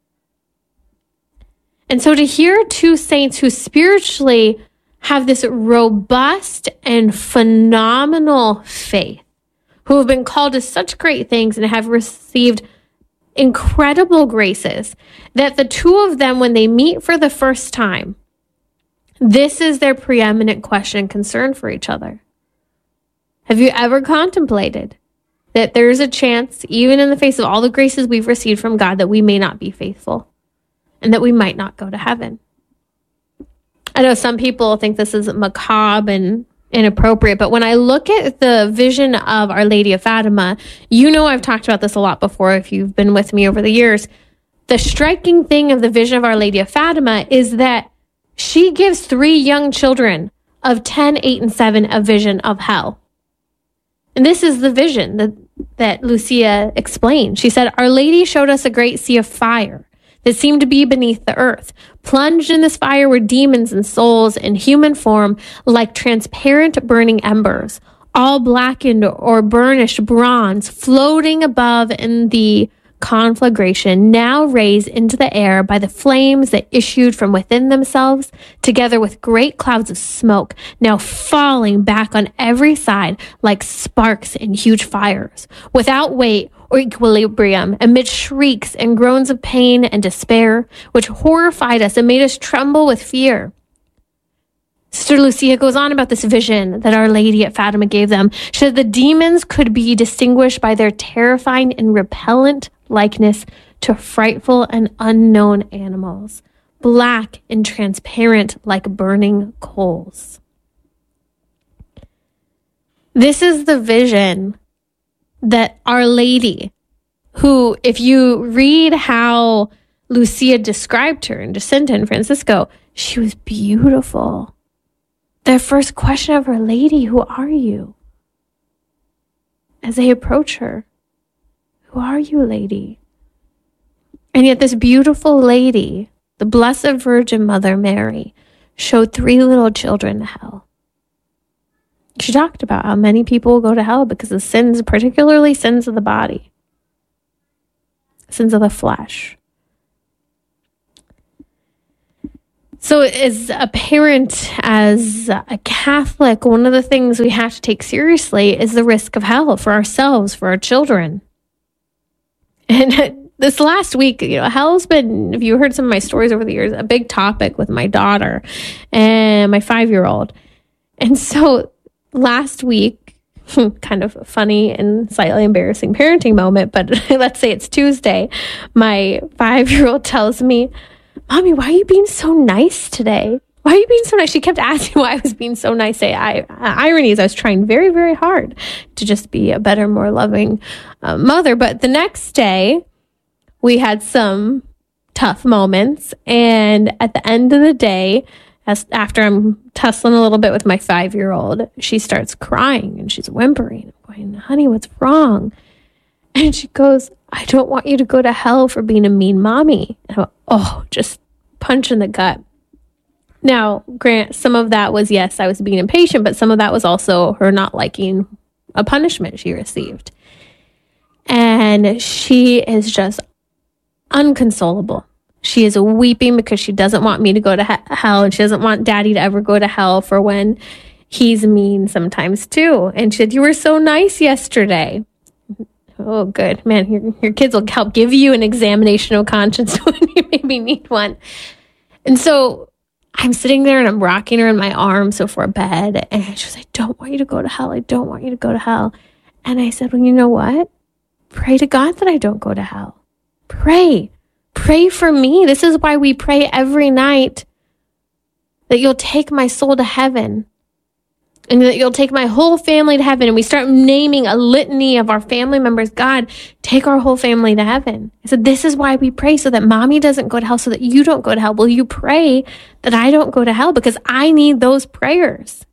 And so to hear two saints who spiritually have this robust and phenomenal faith, who have been called to such great things and have received incredible graces, that the two of them, when they meet for the first time, this is their preeminent question and concern for each other. Have you ever contemplated that there's a chance, even in the face of all the graces we've received from God, that we may not be faithful and that we might not go to heaven? I know some people think this is macabre and inappropriate, but when I look at the vision of Our Lady of Fatima, you know I've talked about this a lot before if you've been with me over the years. The striking thing of the vision of Our Lady of Fatima is that she gives three young children of ten, eight, and seven a vision of hell. And this is the vision that, that Lucia explained. She said, Our Lady showed us a great sea of fire that seemed to be beneath the earth. Plunged in this fire were demons and souls in human form, like transparent burning embers, all blackened or burnished bronze, floating above in the conflagration, now raised into the air by the flames that issued from within themselves, together with great clouds of smoke, now falling back on every side like sparks in huge fires, without weight or equilibrium, amid shrieks and groans of pain and despair, which horrified us and made us tremble with fear. Sister Lucia goes on about this vision that Our Lady at Fatima gave them. She said the demons could be distinguished by their terrifying and repellent likeness to frightful and unknown animals, black and transparent like burning coals. This is the vision that Our Lady, who, if you read how Lucia described her in Jacinta and Francisco, she was beautiful. Their first question of Our Lady, who are you? As they approach her, who are you, lady? And yet this beautiful lady, the Blessed Virgin Mother Mary, showed three little children to hell. She talked about how many people will go to hell because of sins, particularly sins of the body, sins of the flesh. So as a parent, as a Catholic, one of the things we have to take seriously is the risk of hell for ourselves, for our children. And this last week, you know, hell's been, if you heard some of my stories over the years, a big topic with my daughter and my five-year-old. And so last week, kind of a funny and slightly embarrassing parenting moment, but let's say it's Tuesday, my five-year-old tells me, Mommy, why are you being so nice today? Why are you being so nice? She kept asking why I was being so nice. I, I, irony is I was trying very, very hard to just be a better, more loving uh, mother. But the next day, we had some tough moments. And at the end of the day, as after I'm tussling a little bit with my five-year-old, she starts crying and she's whimpering. I'm going, honey, what's wrong? And she goes, I don't want you to go to hell for being a mean mommy. And I went, oh, just punch in the gut. Now, Grant, some of that was, yes, I was being impatient, but some of that was also her not liking a punishment she received. And she is just unconsolable. She is weeping because she doesn't want me to go to he- hell, and she doesn't want Daddy to ever go to hell for when he's mean sometimes too. And she said, you were so nice yesterday. Oh, good. Man, your, your kids will help give you an examination of conscience when you maybe need one. And so I'm sitting there and I'm rocking her in my arms before bed. And she was like, I don't want you to go to hell. I don't want you to go to hell. And I said, well, you know what? Pray to God that I don't go to hell. Pray. Pray for me. This is why we pray every night that you'll take my soul to heaven. And that you'll take my whole family to heaven. And we start naming a litany of our family members. God, take our whole family to heaven. I said, this is why we pray, so that mommy doesn't go to hell, so that you don't go to hell. Will you pray that I don't go to hell? Because I need those prayers.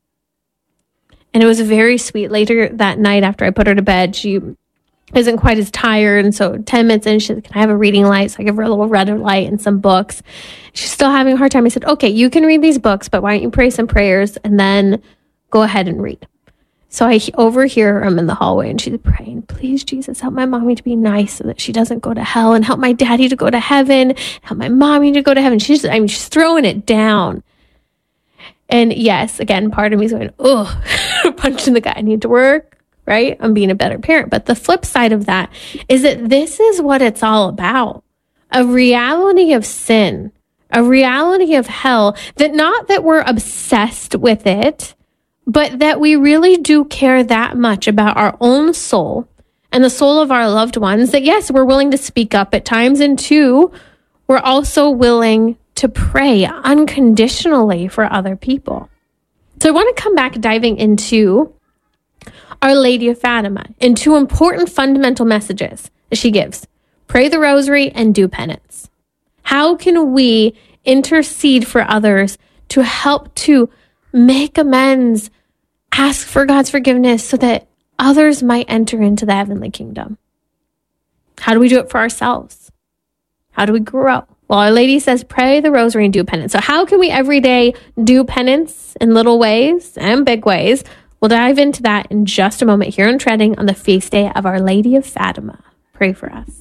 And it was very sweet. Later that night, after I put her to bed, she isn't quite as tired. And so ten minutes in, she said, can I have a reading light? So I give her a little red light and some books. She's still having a hard time. I said, okay, you can read these books, but why don't you pray some prayers and then go ahead and read. So I overhear her. I'm in the hallway and she's praying, please, Jesus, help my mommy to be nice so that she doesn't go to hell, and help my daddy to go to heaven, help my mommy to go to heaven. She's, I mean, she's throwing it down. And yes, again, part of me is going, oh, punching the guy. I need to work, right? I'm being a better parent. But the flip side of that is that this is what it's all about. A reality of sin, a reality of hell, that not that we're obsessed with it, but that we really do care that much about our own soul and the soul of our loved ones, that yes, we're willing to speak up at times, and two, we're also willing to pray unconditionally for other people. So I want to come back diving into Our Lady of Fatima and two important fundamental messages that she gives. Pray the rosary and do penance. How can we intercede for others to help to make amends, ask for God's forgiveness so that others might enter into the heavenly kingdom? How do we do it for ourselves? How do we grow? Well, Our Lady says, pray the rosary and do penance. So how can we every day do penance in little ways and big ways? We'll dive into that in just a moment here on Trending on the feast day of Our Lady of Fatima. Pray for us.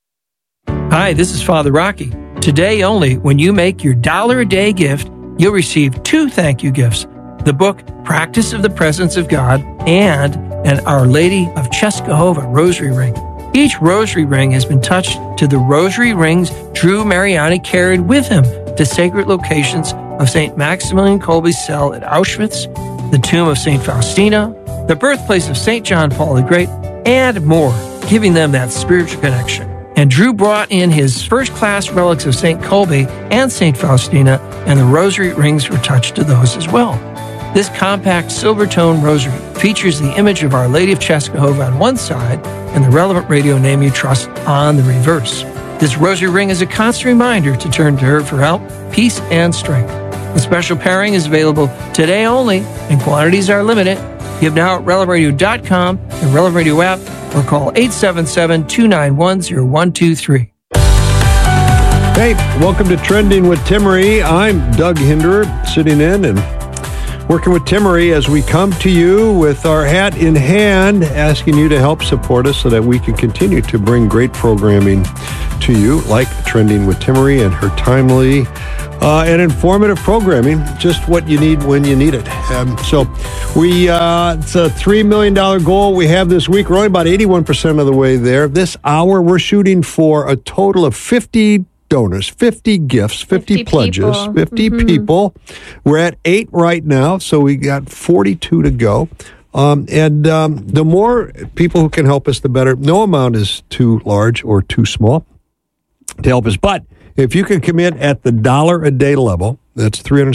Hi, this is Father Rocky. Today only, when you make your dollar a day gift, you'll receive two thank you gifts: the book Practice of the Presence of God and an Our Lady of Czestochowa rosary ring. Each rosary ring has been touched to the rosary rings Drew Mariani carried with him to sacred locations of Saint Maximilian Kolbe's cell at Auschwitz, the tomb of Saint Faustina, the birthplace of Saint John Paul the Great, and more, giving them that spiritual connection. And Drew brought in his first-class relics of Saint Colby and Saint Faustina, and the rosary rings were touched to those as well. This compact silver-tone rosary features the image of Our Lady of Czestochowa on one side and the Relevant Radio Name You Trust on the reverse. This rosary ring is a constant reminder to turn to her for help, peace, and strength. The special pairing is available today only, and quantities are limited. Give now at relevant radio dot com, the Relevant Radio app, or call eight seven seven, two nine one, zero one two three. Hey, welcome to Trending with Timmerie. I'm Doug Hinderer, sitting in and working with Timmerie as we come to you with our hat in hand, asking you to help support us so that we can continue to bring great programming to you, like Trending with Timmerie and her timely uh, and informative programming, just what you need when you need it. Um, so we uh, it's a three million dollars goal we have this week. We're only about eighty-one percent of the way there. This hour, we're shooting for a total of fifty donors, fifty gifts, fifty, fifty pledges, people. fifty mm-hmm. people. We're at eight right now, so we got forty-two to go. Um, and um, the more people who can help us, the better. No amount is too large or too small to help us. But if you can commit at the dollar a day level, that's three hundred